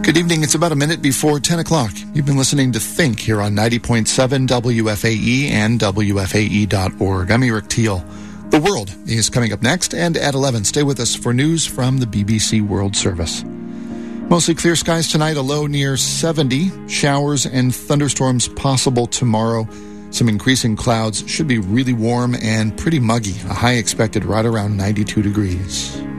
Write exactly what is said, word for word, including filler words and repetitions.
Good evening. It's about a minute before ten o'clock. You've been listening to Think here on ninety point seven W F A E and W F A E dot org. I'm Eric Teal. The World is coming up next, and at eleven, stay with us for news from the B B C World Service. Mostly clear skies tonight, a low near seventy. Showers and thunderstorms possible tomorrow. Some increasing clouds. Should be really warm and pretty muggy. A high expected right around ninety-two degrees.